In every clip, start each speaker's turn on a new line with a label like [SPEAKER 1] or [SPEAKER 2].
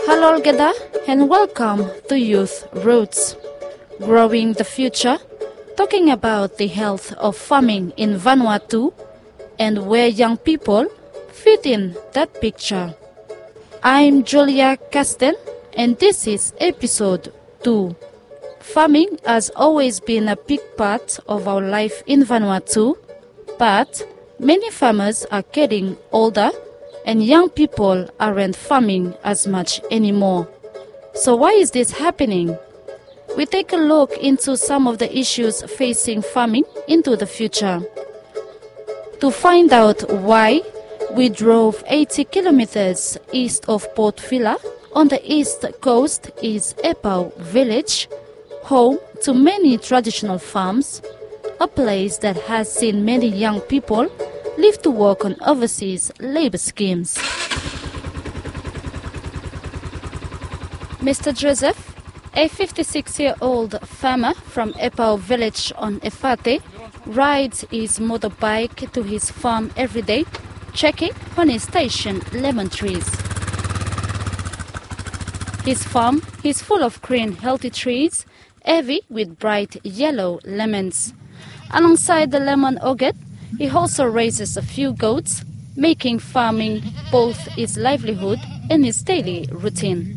[SPEAKER 1] Hello altogether and welcome to Youth Roots, Growing the Future, talking about the health of farming in Vanuatu and where young people fit in that picture. I'm Julia Castel and this is episode 2. Farming has always been a big part of our life in Vanuatu, but many farmers are getting older and young people aren't farming as much anymore. So why is this happening? We take a look into some of the issues facing farming into the future. To find out why, we drove 80 kilometers east of Port Vila. On the east coast is Epau village, home to many traditional farms, a place that has seen many young people live to work on overseas labor schemes. Mr. Joseph, a 56-year-old farmer from Epau village on Efate, rides his motorbike to his farm every day, checking on his station lemon trees. His farm is full of green, healthy trees, heavy with bright yellow lemons. Alongside the lemon orchard, he also raises a few goats, making farming both his livelihood and his daily routine.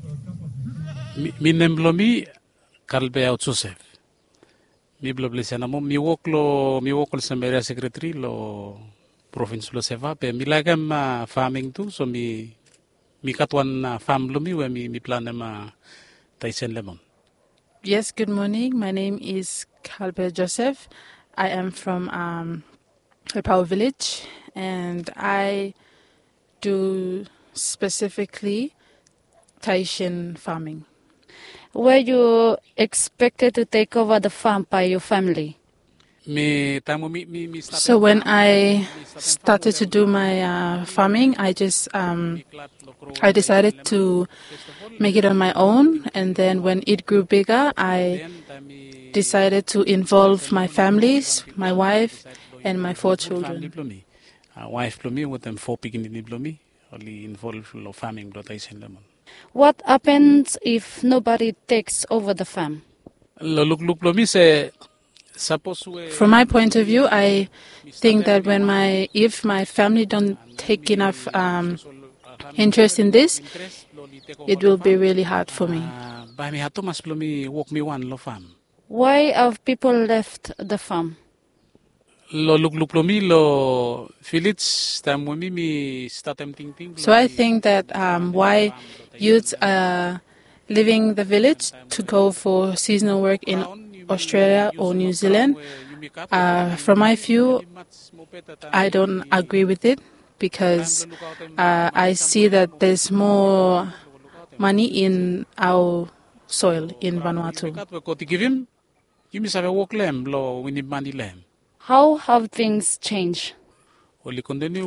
[SPEAKER 2] Mi nemblomi kalbe out Joseph. Mi bloblesiana mo mi wok sa area secretary lo province lo seva pe mi lagam farming tu so mi katwan farm lumi we mi plan ma taisen lemon.
[SPEAKER 3] Yes, good morning. My name is Kalbe Joseph. I am from Epau village and I do specifically Tahitian farming.
[SPEAKER 1] Were you expected to take over the farm by your family?
[SPEAKER 3] So when I started to do my farming, I decided to make it on my own, and then when it grew bigger, I decided to involve my families, my wife, and my 4 children.
[SPEAKER 1] What happens if nobody takes over the farm?
[SPEAKER 3] From my point of view, I think that if my family don't take enough interest in this, it will be really hard for me.
[SPEAKER 1] Why have people left the farm?
[SPEAKER 3] So I think that why youths are leaving the village to go for seasonal work in Australia or New Zealand, from my view, I don't agree with it because I see that there's more money in our soil in Vanuatu.
[SPEAKER 1] How have things changed?
[SPEAKER 3] I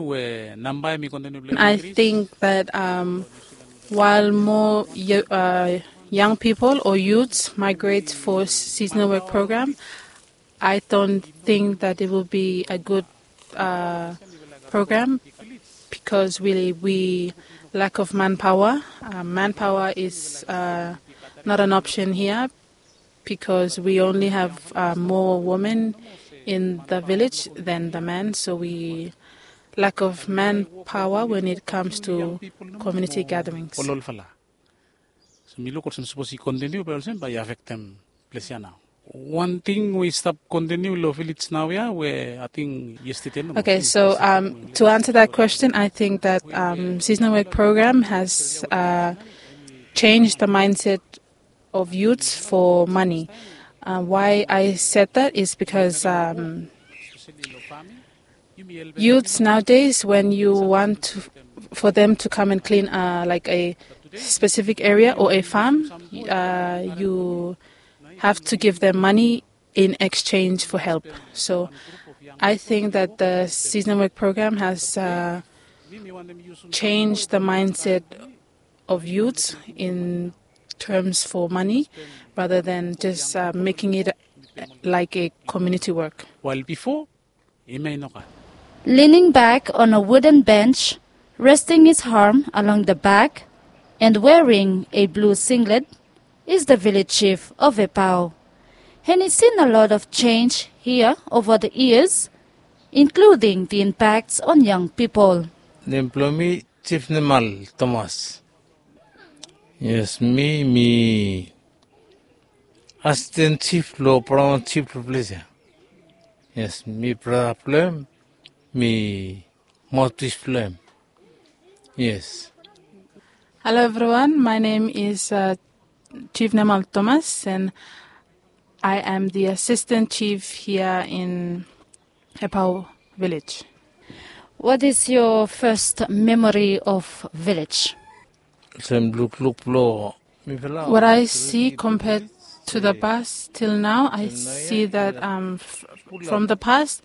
[SPEAKER 3] think that while more young people or youths migrate for seasonal work program, I don't think that it will be a good program because really we lack of manpower. Manpower is not an option here because we only have more women in the village than the men, so we lack of manpower when it comes to community gatherings.
[SPEAKER 2] One thing we stop continue lo village now, yeah, where I think yesterday.
[SPEAKER 3] Okay, so to answer that question, I think that seasonal work program has changed the mindset of youths for money. Why I said that is because youths nowadays, when you want for them to come and clean like a specific area or a farm, you have to give them money in exchange for help. So I think that the seasonal work program has changed the mindset of youths in terms for money rather than just making it like a community work.
[SPEAKER 2] While before,
[SPEAKER 1] Leaning back on a wooden bench, resting his arm along the back, and wearing a blue singlet is the village chief of Epao. And he's seen a lot of change here over the years, including the impacts on young people.
[SPEAKER 4] The employee Chief Nemal Thomas. Yes, me assistant chief law program chief police. Yes, me problem, me motive problem. Yes.
[SPEAKER 3] Hello everyone, my name is Chief Nemal Thomas and I am the assistant chief here in Epao village.
[SPEAKER 1] What is your first memory of village?
[SPEAKER 3] What I see compared to the past till now, I see that from the past,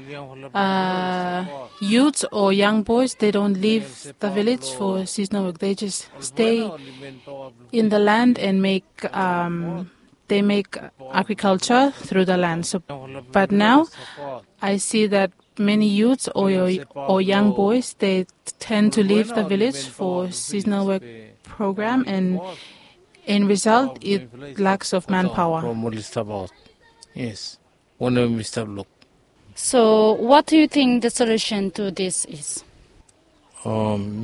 [SPEAKER 3] youths or young boys, they don't leave the village for seasonal work. They just stay in the land and they make agriculture through the land. So, but now I see that many youths or young boys, they tend to leave the village for seasonal work program, and in result, it lacks of manpower.
[SPEAKER 4] Yes.
[SPEAKER 1] So what do you think the solution to this is?
[SPEAKER 3] From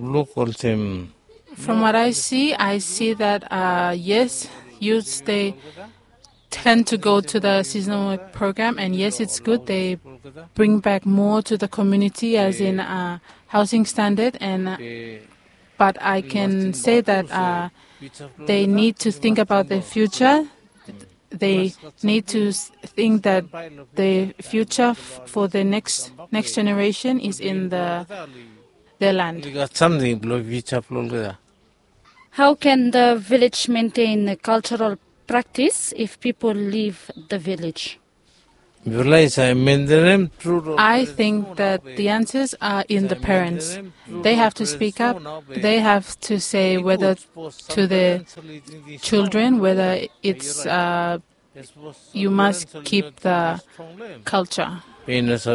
[SPEAKER 3] what I see that yes, youths, they tend to go to the seasonal work program, and yes, it's good. They bring back more to the community, as in housing standard. But I can say that they need to think about their future. They need to think that the future for the next generation is in their land.
[SPEAKER 1] How can the village maintain a cultural practice if people leave the village?
[SPEAKER 3] I think that the answers are in the parents. They have to speak up. They have to say whether to the children, whether it's you must keep the culture.
[SPEAKER 4] Yes,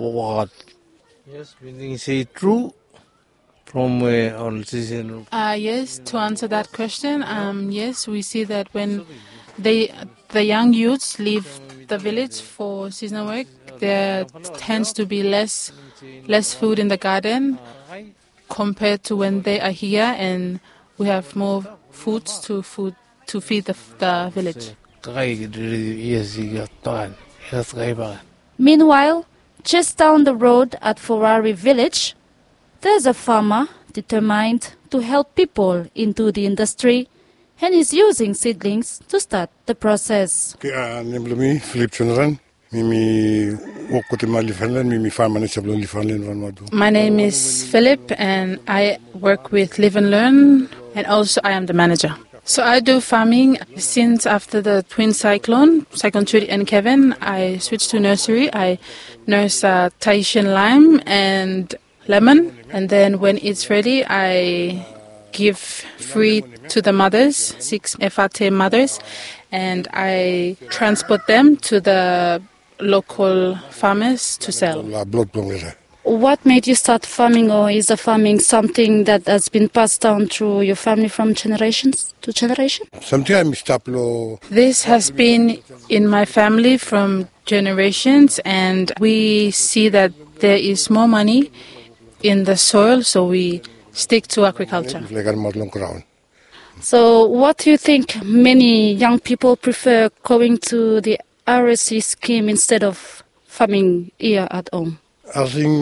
[SPEAKER 4] say true. From all season.
[SPEAKER 3] Yes, to answer that question, yes, we see that when the young youths leave the village for seasonal work, there tends to be less food in the garden compared to when they are here, and we have more foods to feed the village.
[SPEAKER 1] Meanwhile, just down the road at Forari village, there's a farmer determined to help people into the industry, and is using seedlings to start the process.
[SPEAKER 3] My name is Philip and I work with Live and Learn, and also I am the manager. So I do farming since after the twin Cyclone Trudy and Kevin. I switched to nursery. I nurse Tahitian lime and lemon, and then when it's ready I give free to the mothers, 6 FAT mothers, and I transport them to the local farmers to sell.
[SPEAKER 1] What made you start farming, or is the farming something that has been passed down through your family from generations to generation?
[SPEAKER 3] This has been in my family from generations, and we see that there is more money in the soil, so we stick to agriculture.
[SPEAKER 1] So what do you think many young people prefer going to the RSC scheme instead of farming here at home?
[SPEAKER 3] So in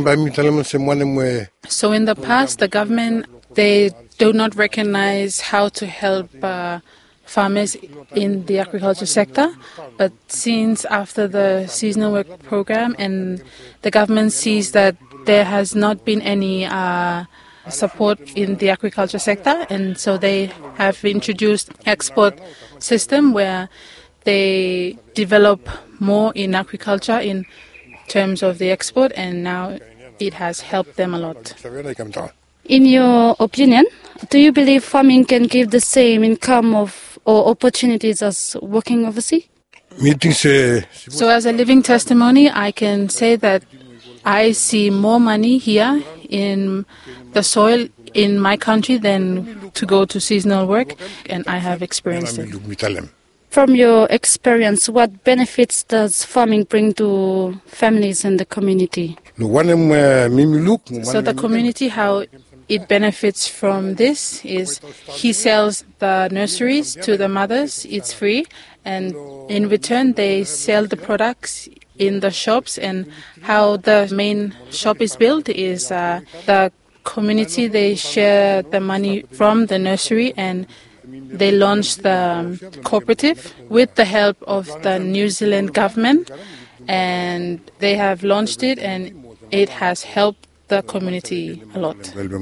[SPEAKER 3] the past, the government, they do not recognize how to help farmers in the agriculture sector, but since after the seasonal work program, and the government sees that there has not been any support in the agriculture sector, and so they have introduced export system where they develop more in agriculture in terms of the export, and now it has helped them a lot.
[SPEAKER 1] In your opinion, do you believe farming can give the same income or opportunities as working overseas?
[SPEAKER 3] So as a living testimony, I can say that I see more money here in the soil in my country than to go to seasonal work, and I have experienced it.
[SPEAKER 1] From your experience, what benefits does farming bring to families and the community?
[SPEAKER 3] So the community, how it benefits from this is he sells the nurseries to the mothers, it's free, and in return they sell the products in the shops. And how the main shop is built is the community, they share the money from the nursery, and they launched the cooperative with the help of the New Zealand government, and they have launched it, and it has helped the community a lot.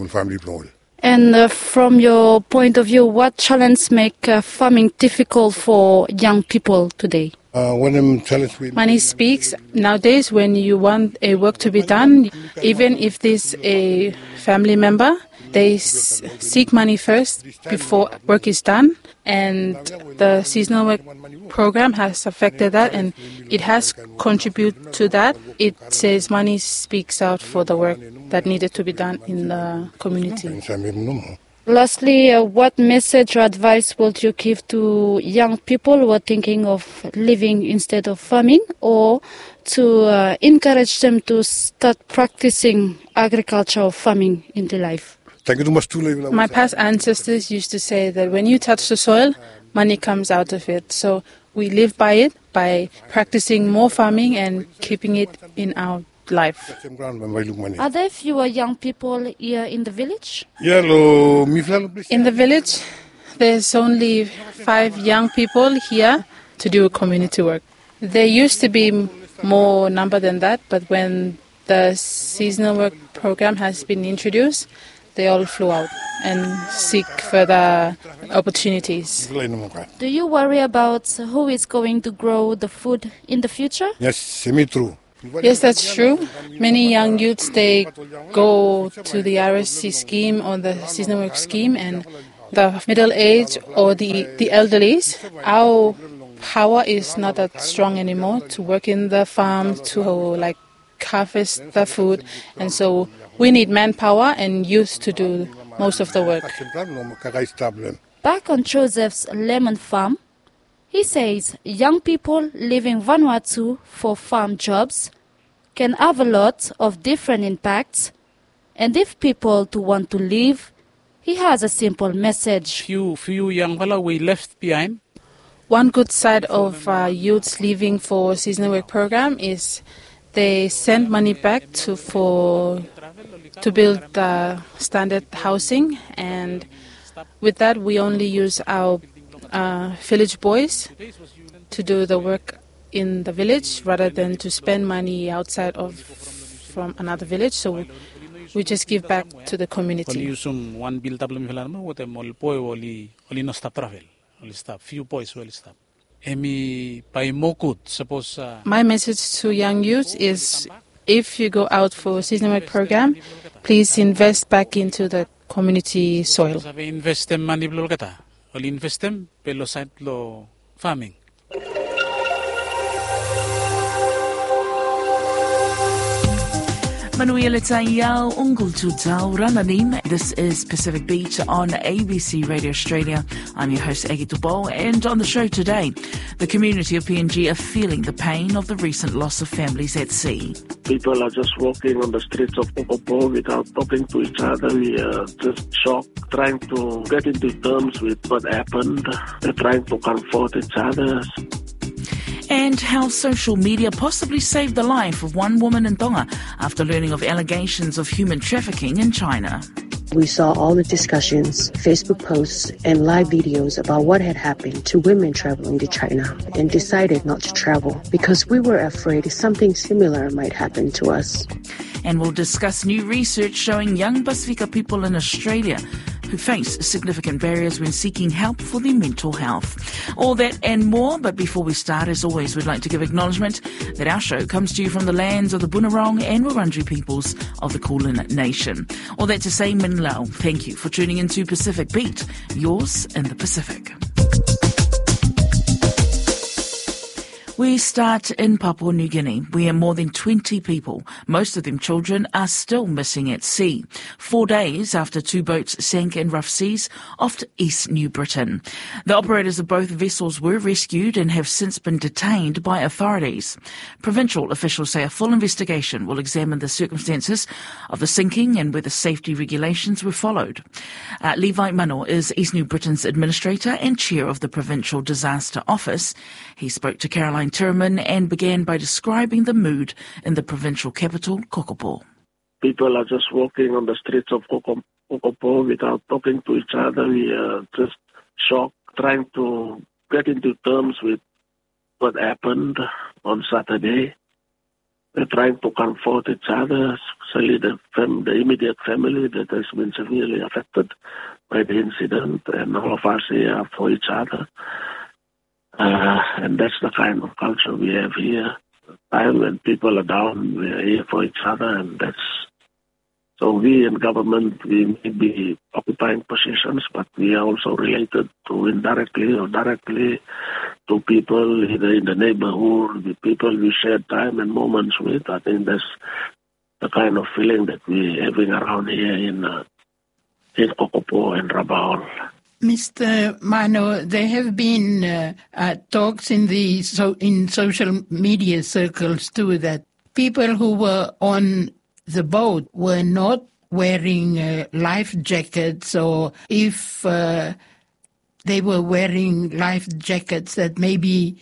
[SPEAKER 1] And from your point of view, what challenges make farming difficult for young people today?
[SPEAKER 3] Money speaks. Nowadays, when you want a work to be done, even if there's a family member, they seek money first before work is done. And the seasonal work program has affected that, and it has contributed to that. It says money speaks out for the work that needed to be done in the community.
[SPEAKER 1] Lastly, what message or advice would you give to young people who are thinking of living instead of farming, or to encourage them to start practicing agriculture or farming in their life?
[SPEAKER 3] My past ancestors used to say that when you touch the soil, money comes out of it. So we live by it, by practicing more farming and keeping it in our life.
[SPEAKER 1] Are there fewer young people here in the village?
[SPEAKER 3] In the village, there's only 5 young people here to do community work. There used to be more number than that, but when the seasonal work program has been introduced, they all flew out and seek further opportunities.
[SPEAKER 1] Do you worry about who is going to grow the food in the future?
[SPEAKER 3] Yes, semi-true. Yes, that's true. Many young youths, they go to the RSC scheme or the seasonal work scheme, and the middle age or the elderlies, our power is not that strong anymore to work in the farm, to harvest the food, and so we need manpower and youth to do most of the work.
[SPEAKER 1] Back on Joseph's lemon farm, he says young people leaving Vanuatu for farm jobs can have a lot of different impacts, and if people do want to leave, he has a simple message.
[SPEAKER 2] Few young fellow we left behind.
[SPEAKER 3] One good side of youths leaving for seasonal work program is they send money back to build standard housing, and with that we only use our village boys to do the work in the village rather than to spend money outside of from another village. So we just give back to the community. My message to young youth is, if you go out for seasonal work program, please invest back into the community soil.
[SPEAKER 2] Farming.
[SPEAKER 5] Manuela Tayao Ungul Tutau Rananim. This is Pacific Beat on ABC Radio Australia. I'm your host, Aggie Tupo, and on the show today, the community of PNG are feeling the pain of the recent loss of families at sea.
[SPEAKER 6] People are just walking on the streets of Popopo without talking to each other. We are just shocked, trying to get into terms with what happened. They're trying to comfort each other.
[SPEAKER 5] And how social media possibly saved the life of one woman in Tonga after learning of allegations of human trafficking in China.
[SPEAKER 7] We saw all the discussions, Facebook posts, and live videos about what had happened to women traveling to China, and decided not to travel because we were afraid something similar might happen to us.
[SPEAKER 5] And we'll discuss new research showing young Pasifika people in Australia who face significant barriers when seeking help for their mental health. All that and more, but before we start, as always, we'd like to give acknowledgement that our show comes to you from the lands of the Bunurong and Wurundjeri peoples of the Kulin Nation. All that to say, Min Lao, thank you for tuning into Pacific Beat, yours in the Pacific. We start in Papua New Guinea, where more than 20 people, most of them children, are still missing at sea, 4 days after 2 boats sank in rough seas off East New Britain. The operators of both vessels were rescued and have since been detained by authorities. Provincial officials say a full investigation will examine the circumstances of the sinking and whether safety regulations were followed. Levi Mano is East New Britain's administrator and chair of the Provincial Disaster Office. He spoke to Caroline Turman and began by describing the mood in the provincial capital, Kokopo.
[SPEAKER 6] People are just walking on the streets of Kokopo without talking to each other. We are just shocked, trying to get into terms with what happened on Saturday. We're trying to comfort each other, especially the immediate family that has been severely affected by the incident, and all of us here for each other. And that's the kind of culture we have here. Time when people are down, we are here for each other, and so we in government, we may be occupying positions, but we are also related to indirectly or directly to people either in the neighborhood, the people we share time and moments with. I think that's the kind of feeling that we're having around here in Kokopo and Rabaul.
[SPEAKER 8] Mr. Mano, there have been talks in social media circles too that people who were on the boat were not wearing life jackets, or if they were wearing life jackets, that maybe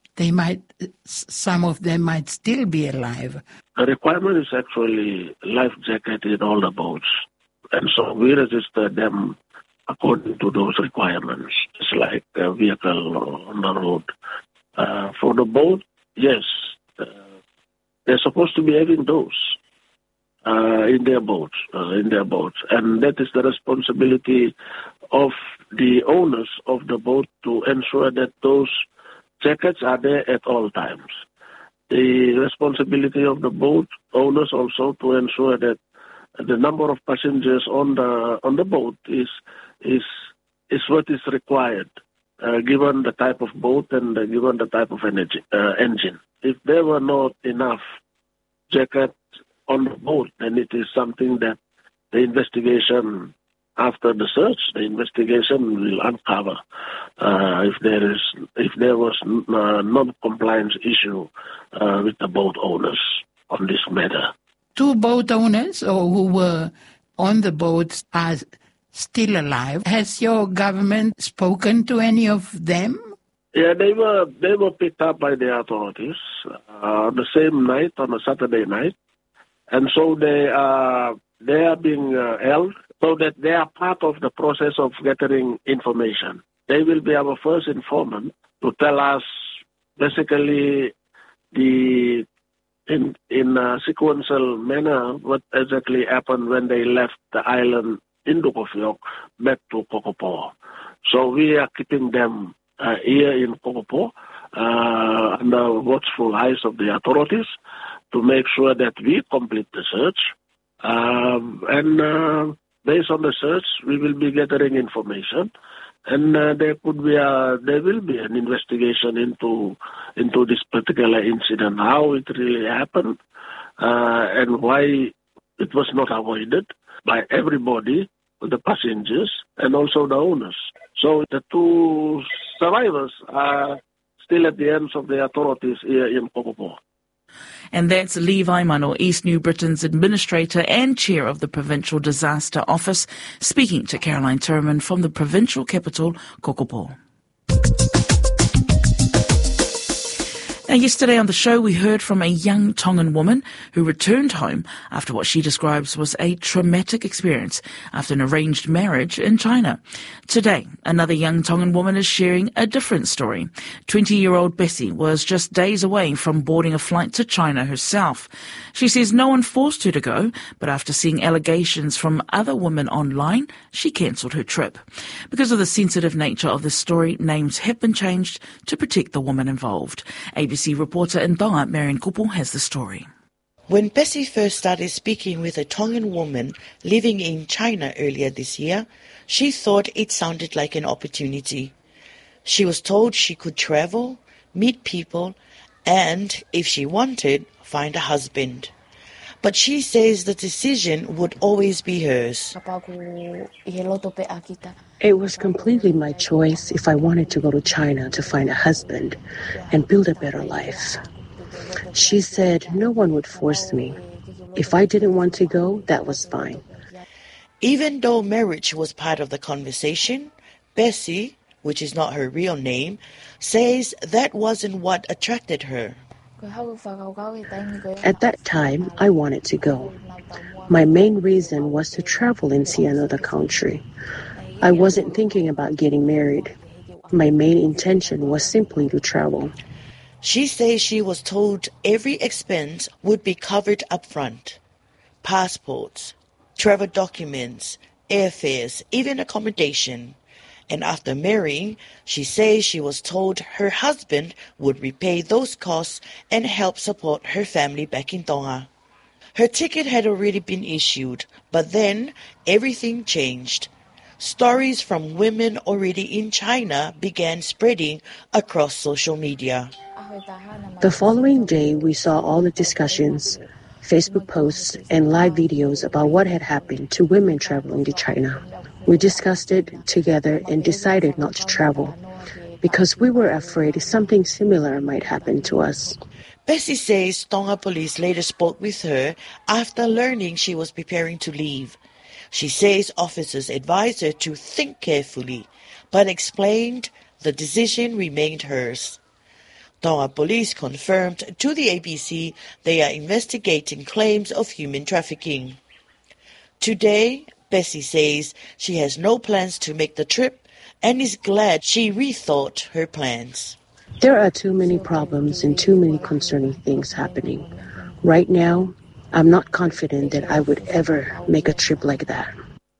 [SPEAKER 8] some of them might still be alive.
[SPEAKER 6] The requirement is actually life jacket in all the boats, and so we register them according to those requirements. It's like a vehicle on the road. For the boat, yes, they're supposed to be having those in their boats, and that is the responsibility of the owners of the boat to ensure that those jackets are there at all times. The responsibility of the boat owners also to ensure that the number of passengers on the boat is what is required, given the type of boat and given the type of engine. If there were not enough jackets on the boat, then it is something that the investigation after the search, the investigation will uncover if there was non-compliance issue with the boat owners on this matter.
[SPEAKER 8] 2 boat owners who were on the boats are still alive. Has your government spoken to any of them?
[SPEAKER 6] Yeah, they were picked up by the authorities on the same night, on a Saturday night, and so they are being held so that they are part of the process of gathering information. They will be our first informant to tell us basically in a sequential manner what exactly happened when they left the island in Dukofiok back to Kokopo. So we are keeping them here in Kokopo under watchful eyes of the authorities to make sure that we complete the search. And based on the search, we will be gathering information, and there will be an investigation into this particular incident, how it really happened, and why it was not avoided by everybody, the passengers and also the owners. So the 2 survivors are still at the hands of the authorities here in Kokopo.
[SPEAKER 5] And that's Levi Mano, East New Britain's administrator and chair of the Provincial Disaster Office, speaking to Caroline Turman from the provincial capital, Kokopo. Now, yesterday on the show, we heard from a young Tongan woman who returned home after what she describes was a traumatic experience after an arranged marriage in China. Today, another young Tongan woman is sharing a different story. 20-year-old Bessie was just days away from boarding a flight to China herself. She says no one forced her to go, but after seeing allegations from other women online, she cancelled her trip. Because of the sensitive nature of this story, names have been changed to protect the woman involved. ABC reporter in Doha, Marion Kupu, has the story.
[SPEAKER 9] When Bessie first started speaking with a Tongan woman living in China earlier this year, she thought it sounded like an opportunity. She was told she could travel, meet people, and, if she wanted, find a husband. But she says the decision would always be hers.
[SPEAKER 7] It was completely my choice if I wanted to go to China to find a husband and build a better life. She said no one would force me. If I didn't want to go, that was fine.
[SPEAKER 9] Even though marriage was part of the conversation, Bessie, which is not her real name, says that wasn't what attracted her.
[SPEAKER 7] At that time, I wanted to go. My main reason was to travel and see another country. I wasn't thinking about getting married. My main intention was simply to travel.
[SPEAKER 9] She says she was told every expense would be covered up front. Passports, travel documents, airfares, even accommodation. And after marrying, she says she was told her husband would repay those costs and help support her family back in Tonga. Her ticket had already been issued, but then everything changed. Stories from women already in China began spreading across social media.
[SPEAKER 7] The following day, we saw all the discussions, Facebook posts, and live videos about what had happened to women traveling to China. We discussed it together and decided not to travel because we were afraid something similar might happen to us.
[SPEAKER 9] Bessie says Tonga police later spoke with her after learning she was preparing to leave. She says officers advised her to think carefully, but explained the decision remained hers. Tonga police confirmed to the ABC they are investigating claims of human trafficking. Today, Bessie says she has no plans to make the trip and is glad she rethought her plans.
[SPEAKER 7] There are too many problems and too many concerning things happening. Right now, I'm not confident that I would ever make a trip like that.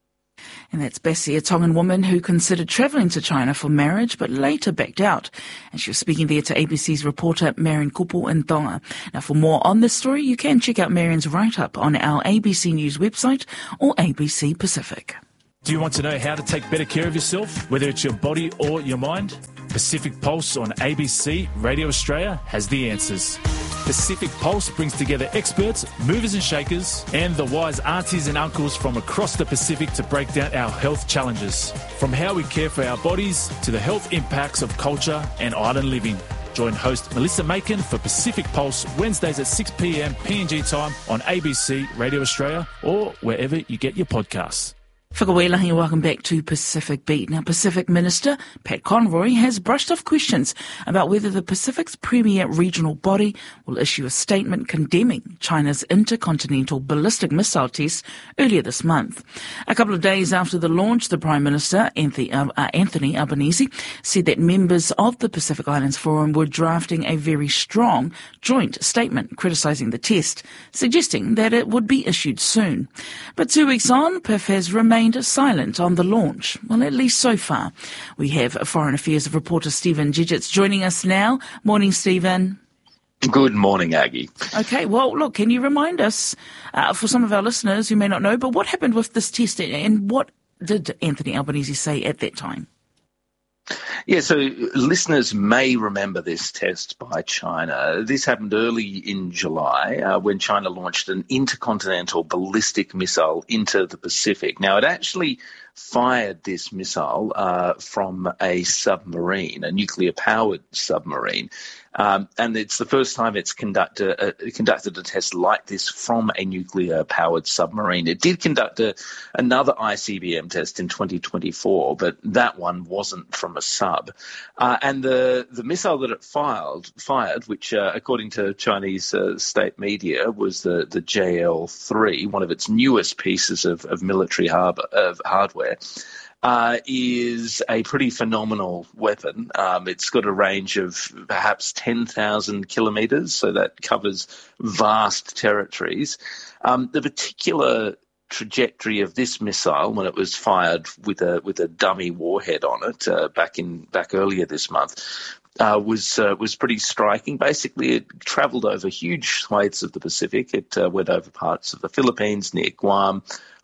[SPEAKER 5] And that's Bessie, a Tongan woman who considered travelling to China for marriage but later backed out. And she was speaking there to ABC's reporter Marion Kupu in Tonga. Now, for more on this story, you can check out Marion's write-up on our ABC News website or ABC Pacific.
[SPEAKER 10] Do you want to know how to take better care of yourself, whether it's your body or your mind? Pacific Pulse on ABC Radio Australia has the answers. Pacific Pulse brings together experts, movers and shakers, and the wise aunties and uncles from across the Pacific to break down our health challenges. From how we care for our bodies to the health impacts of culture and island living. Join host Melissa Macon for Pacific Pulse Wednesdays at 6 p.m. PNG time on ABC Radio Australia or wherever you get your podcasts.
[SPEAKER 5] Whakawelahi, welcome back to Pacific Beat. Now, Pacific Minister Pat Conroy has brushed off questions about whether the Pacific's premier regional body will issue a statement condemning China's intercontinental ballistic missile test earlier this month. A couple of days after the launch, the Prime Minister, Anthony Albanese, said that members of the Pacific Islands Forum were drafting a very strong joint statement criticising the test, suggesting that it would be issued soon. But 2 weeks on, PIF has remained silent on the launch. Well, at least so far. We have Foreign Affairs reporter Stephen Gidgetts joining us now. Morning, Stephen.
[SPEAKER 11] Good morning, Aggie.
[SPEAKER 5] Okay, well, look, can you remind us, for some of our listeners who may not know, but what happened with this test and what did Anthony Albanese say at that time?
[SPEAKER 11] Yeah, so listeners may remember this test by China. This happened early in July when China launched an intercontinental ballistic missile into the Pacific. Now, it actually fired this missile from a submarine, a nuclear-powered submarine. And it's the first time it's conducted a test like this from a nuclear-powered submarine. It did conduct another ICBM test in 2024, but that one wasn't from a sub. And the missile that it fired, which according to Chinese state media was the JL-3, one of its newest pieces of military hardware, is a pretty phenomenal weapon. It's got a range of perhaps 10,000 kilometres, so that covers vast territories. The particular trajectory of this missile, when it was fired with a dummy warhead on it back earlier this month, was pretty striking. Basically, it travelled over huge swathes of the Pacific. It went over parts of the Philippines, near Guam,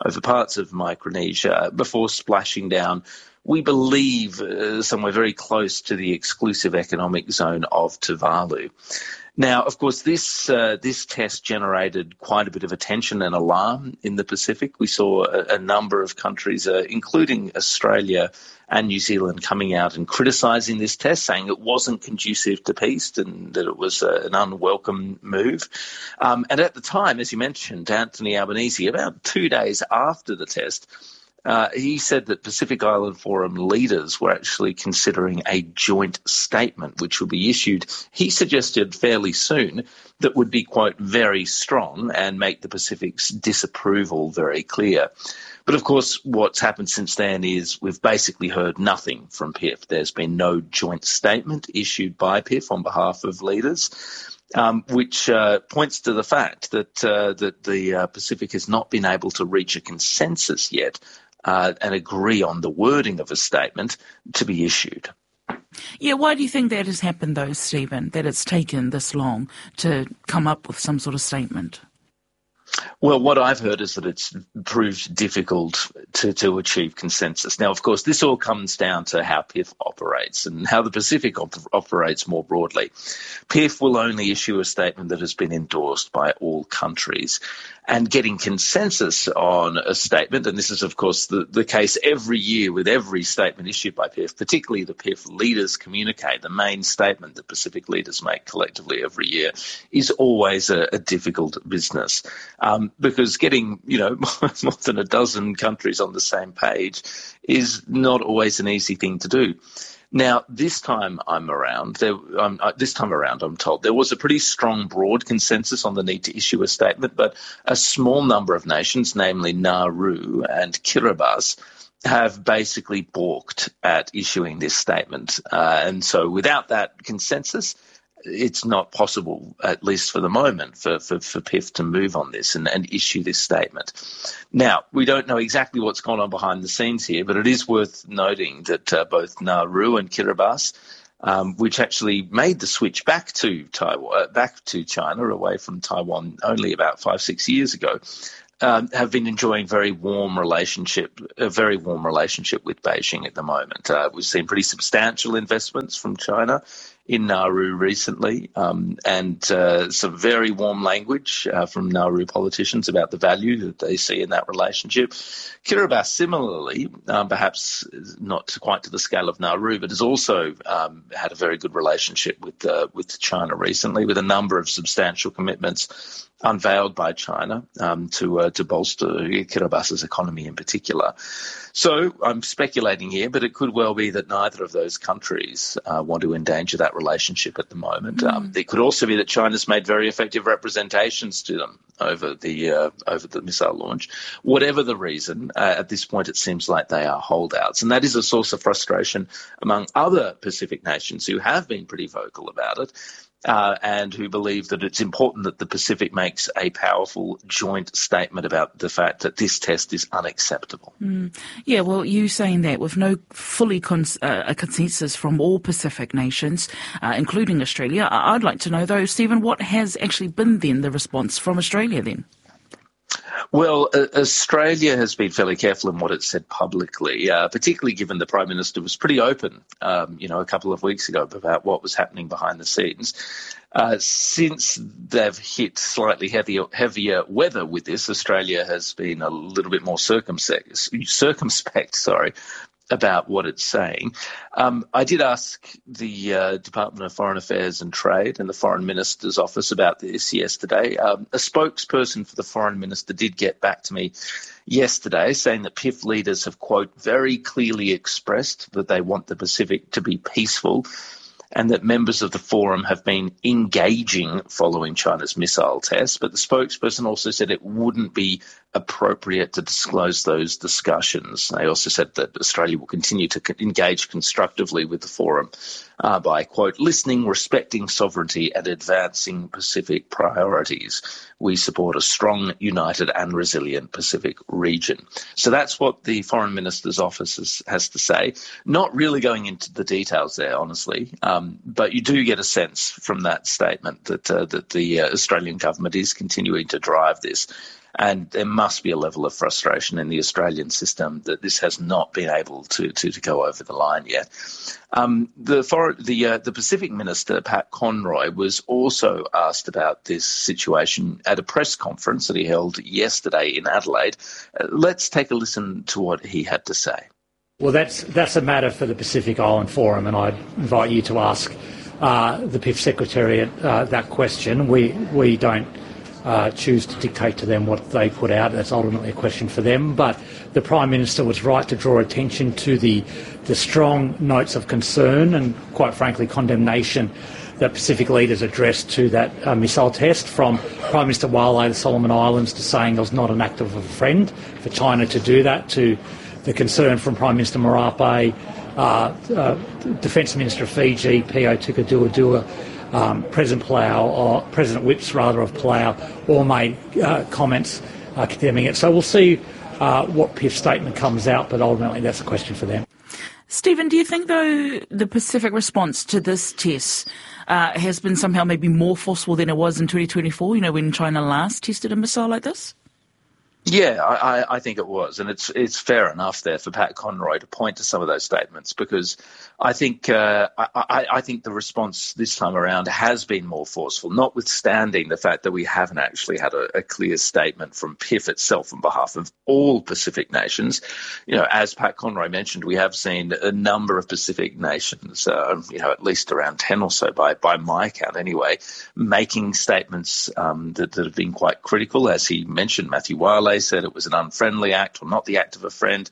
[SPEAKER 11] over parts of Micronesia before splashing down, we believe, somewhere very close to the exclusive economic zone of Tuvalu. Now, of course, this test generated quite a bit of attention and alarm in the Pacific. We saw a number of countries, including Australia and New Zealand, coming out and criticising this test, saying it wasn't conducive to peace and that it was an unwelcome move. And at the time, as you mentioned, Anthony Albanese, about 2 days after the test, he said that Pacific Island Forum leaders were actually considering a joint statement which would be issued, he suggested fairly soon, that would be, quote, very strong and make the Pacific's disapproval very clear. But of course, what's happened since then is we've basically heard nothing from PIF. There's been no joint statement issued by PIF on behalf of leaders. Which points to the fact that the Pacific has not been able to reach a consensus yet and agree on the wording of a statement to be issued.
[SPEAKER 5] Yeah, why do you think that has happened, though, Stephen, that it's taken this long to come up with some sort of statement?
[SPEAKER 11] Well, what I've heard is that it's proved difficult to achieve consensus. Now, of course, this all comes down to how PIF operates and how the Pacific operates more broadly. PIF will only issue a statement that has been endorsed by all countries. And getting consensus on a statement, and this is, of course, the case every year with every statement issued by PIF, particularly the PIF leaders communique, the main statement that Pacific leaders make collectively every year, is always a difficult business. Because getting, more than a dozen countries on the same page is not always an easy thing to do. Now, this time around, I'm told, there was a pretty strong broad consensus on the need to issue a statement, but a small number of nations, namely Nauru and Kiribati, have basically balked at issuing this statement. And so without that consensus, it's not possible, at least for the moment, for PIF to move on this and issue this statement. Now, we don't know exactly what's gone on behind the scenes here, but it is worth noting that both Nauru and Kiribati, which actually made the switch back to China, away from Taiwan only about 5-6 years ago, have been enjoying a very warm relationship with Beijing at the moment. We've seen pretty substantial investments from China in Nauru recently, and some very warm language from Nauru politicians about the value that they see in that relationship. Kiribati, similarly, perhaps not quite to the scale of Nauru, but has also had a very good relationship with China recently, with a number of substantial commitments unveiled by China to bolster Kiribati's economy in particular. So I'm speculating here, but it could well be that neither of those countries want to endanger that relationship at the moment. It could also be that China's made very effective representations to them over the missile launch. Whatever the reason, at this point it seems like they are holdouts, and that is a source of frustration among other Pacific nations who have been pretty vocal about it. And who believe that it's important that the Pacific makes a powerful joint statement about the fact that this test is unacceptable.
[SPEAKER 5] Yeah, well, you saying that with no fully a consensus from all Pacific nations, including Australia, I'd like to know, though, Stephen, what has actually been then the response from Australia then?
[SPEAKER 11] Well, Australia has been fairly careful in what it said publicly, particularly given the Prime Minister was pretty open, a couple of weeks ago about what was happening behind the scenes. Since they've hit slightly heavier weather with this, Australia has been a little bit more circumspect, about what it's saying. I did ask the Department of Foreign Affairs and Trade and the Foreign Minister's office about this yesterday. A spokesperson for the Foreign Minister did get back to me yesterday saying that PIF leaders have, quote, very clearly expressed that they want the Pacific to be peaceful and that members of the forum have been engaging following China's missile tests. But the spokesperson also said it wouldn't be appropriate to disclose those discussions. They also said that Australia will continue to engage constructively with the forum by, quote, listening, respecting sovereignty and advancing Pacific priorities. We support a strong, united and resilient Pacific region. So that's what the Foreign Minister's office has to say. Not really going into the details there, honestly, but you do get a sense from that statement that the Australian government is continuing to drive this. And there must be a level of frustration in the Australian system that this has not been able to go over the line yet. The Pacific Minister, Pat Conroy, was also asked about this situation at a press conference that he held yesterday in Adelaide. Let's take a listen to what he had to say.
[SPEAKER 12] Well, that's a matter for the Pacific Island Forum, and I'd invite you to ask the PIF Secretariat that question. We don't choose to dictate to them what they put out. That's ultimately a question for them. But the Prime Minister was right to draw attention to the strong notes of concern and, quite frankly, condemnation that Pacific leaders addressed to that missile test, from Prime Minister Wale of the Solomon Islands to saying it was not an act of a friend for China to do that, to the concern from Prime Minister Marape, Defence Minister of Fiji, P.O. Tukadua, President Whips of Palau, all made comments condemning it. So we'll see what PIF statement comes out, but ultimately that's a question for them.
[SPEAKER 5] Stephen, do you think, though, the Pacific response to this test has been somehow maybe more forceful than it was in 2024, when China last tested a missile like this?
[SPEAKER 11] Yeah, I think it was, and it's fair enough there for Pat Conroy to point to some of those statements, because I think I think the response this time around has been more forceful, notwithstanding the fact that we haven't actually had a clear statement from PIF itself on behalf of all Pacific nations. As Pat Conroy mentioned, we have seen a number of Pacific nations, at least around 10 or so by my count anyway, making statements that have been quite critical. As he mentioned, Matthew Wale said it was an unfriendly act, or not the act of a friend.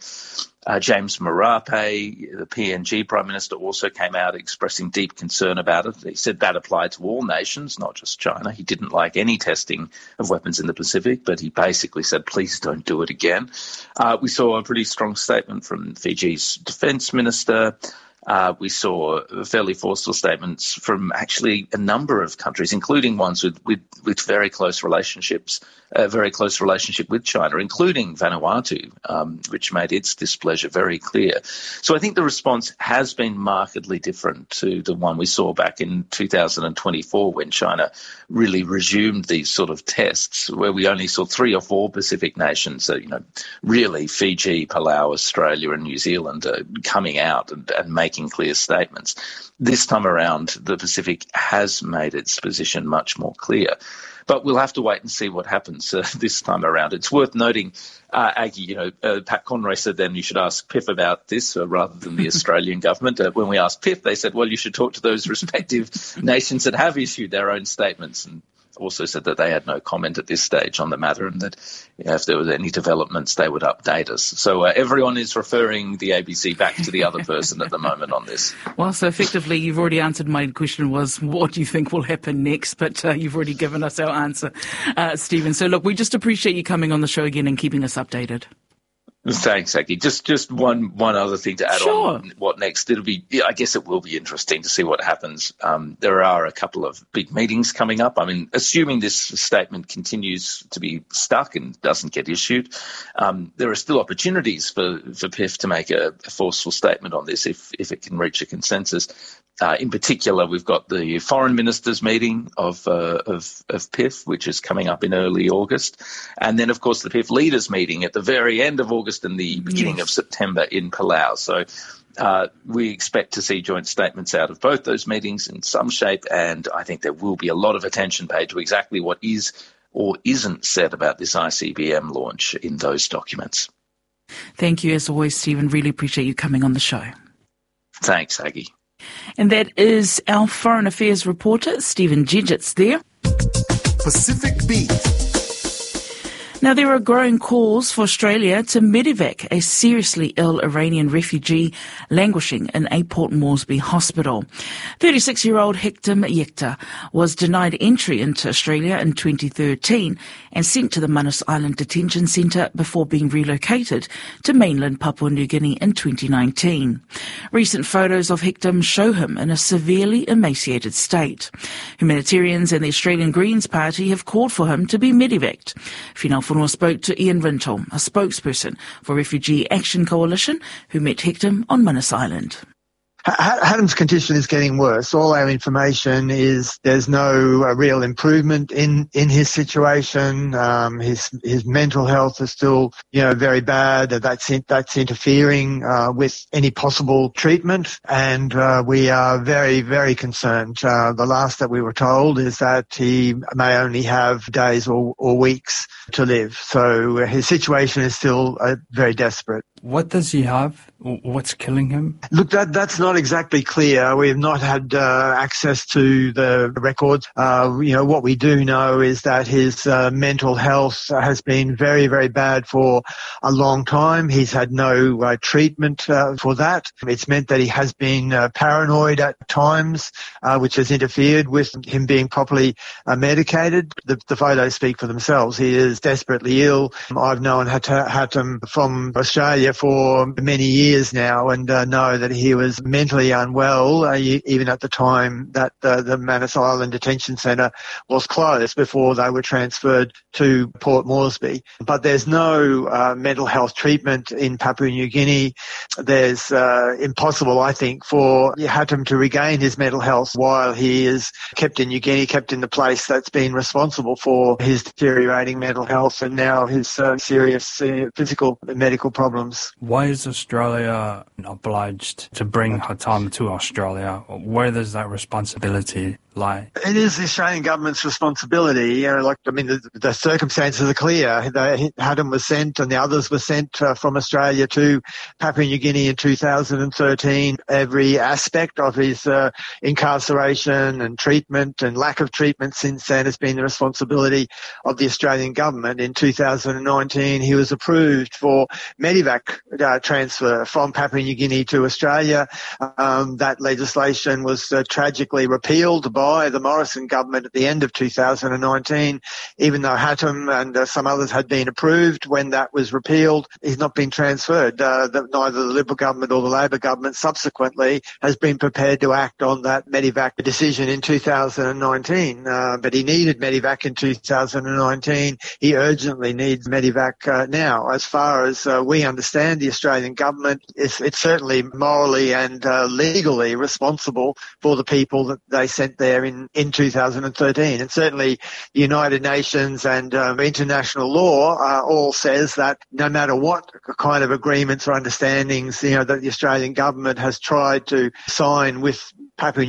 [SPEAKER 11] James Marape, the PNG Prime Minister, also came out expressing deep concern about it. He said that applied to all nations, not just China. He didn't like any testing of weapons in the Pacific, but he basically said, please don't do it again. We saw a pretty strong statement from Fiji's Defence Minister. We saw fairly forceful statements from actually a number of countries, including ones with very close relationships, a very close relationship with China, including Vanuatu, which made its displeasure very clear. So I think the response has been markedly different to the one we saw back in 2024, when China really resumed these sort of tests, where we only saw 3 or 4 Pacific nations, really Fiji, Palau, Australia and New Zealand coming out and making clear statements. This time around, the Pacific has made its position much more clear. But we'll have to wait and see what happens this time around. It's worth noting, Aggie, Pat Conroy said then you should ask PIF about this rather than the Australian government. When we asked PIF, they said, well, you should talk to those respective nations that have issued their own statements, and also said that they had no comment at this stage on the matter, and that if there was any developments, they would update us. So everyone is referring the ABC back to the other person at the moment on this.
[SPEAKER 5] Well, so effectively, you've already answered my question, was what do you think will happen next? But you've already given us our answer, Stephen. So look, we just appreciate you coming on the show again and keeping us updated.
[SPEAKER 11] Thanks, Aggie. Just one other thing to add
[SPEAKER 5] Sure.
[SPEAKER 11] on what next. I guess it will be interesting to see what happens. There are a couple of big meetings coming up. I mean, assuming this statement continues to be stuck and doesn't get issued, there are still opportunities for PIF to make a forceful statement on this if it can reach a consensus. In particular, we've got the foreign ministers meeting of PIF, which is coming up in early August. And then, of course, the PIF leaders meeting at the very end of August and the beginning of September in Palau. So we expect to see joint statements out of both those meetings in some shape. And I think there will be a lot of attention paid to exactly what is or isn't said about this ICBM launch in those documents.
[SPEAKER 5] Thank you, as always, Stephen. Really appreciate you coming on the show.
[SPEAKER 11] Thanks, Aggie.
[SPEAKER 5] And that is our Foreign Affairs reporter, Stephen Gidgetts there.
[SPEAKER 13] Pacific Beat.
[SPEAKER 5] Now, there are growing calls for Australia to medevac a seriously ill Iranian refugee languishing in a Port Moresby hospital. 36-year-old Hictam Yekta was denied entry into Australia in 2013 and sent to the Manus Island Detention Centre before being relocated to mainland Papua New Guinea in 2019. Recent photos of Hictam show him in a severely emaciated state. Humanitarians and the Australian Greens Party have called for him to be medevaced. Fiona Whanua spoke to Ian Rintoul, a spokesperson for Refugee Action Coalition, who met Hictam on Manus Island.
[SPEAKER 14] Hatam's condition is getting worse. All our information is there's no real improvement in his situation. His mental health is still, very bad. That's interfering with any possible treatment, and we are very, very concerned. The last that we were told is that he may only have days or weeks to live. So his situation is still very desperate.
[SPEAKER 15] What does he have? What's killing him?
[SPEAKER 14] Look, that's not exactly clear. We have not had access to the records. What we do know is that his mental health has been very, very bad for a long time. He's had no treatment for that. It's meant that he has been paranoid at times, which has interfered with him being properly medicated. The photos speak for themselves. He is desperately ill. I've known Hatam from Australia for many years now, and know that he was mentally unwell even at the time that the Manus Island Detention Centre was closed before they were transferred to Port Moresby. But there's no mental health treatment in Papua New Guinea. There's impossible, I think, for Hatam to regain his mental health while he is kept in New Guinea, kept in the place that's been responsible for his deteriorating mental health and now his serious physical and medical problems.
[SPEAKER 15] Why is Australia obliged to bring Hatam to Australia? Where does that responsibility lie?
[SPEAKER 14] It is the Australian government's responsibility. The circumstances are clear. Hatam was sent and the others were sent from Australia to Papua New Guinea in 2013. Every aspect of his incarceration and treatment and lack of treatment since then has been the responsibility of the Australian government. In 2019, he was approved for Medivac transfer from Papua New Guinea to Australia. That legislation was tragically repealed by the Morrison government at the end of 2019. Even though Hatam and some others had been approved when that was repealed, he's not been transferred. Neither the Liberal government or the Labor government subsequently has been prepared to act on that Medivac decision in 2019. But he needed Medivac in 2019. He urgently needs Medivac now. As far as we understand, the Australian government it's certainly morally and legally responsible for the people that they sent there in 2013. And certainly the United Nations and international law all says that no matter what kind of agreements or understandings, that the Australian government has tried to sign with Papua